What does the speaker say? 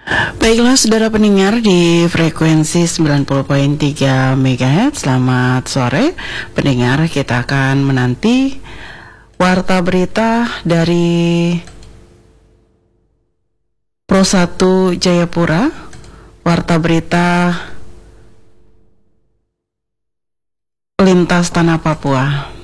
Baiklah saudara pendengar di frekuensi 90.3 MHz, selamat sore pendengar. Kita akan menanti warta berita dari Pro 1 Jayapura, warta berita lintas tanah Papua.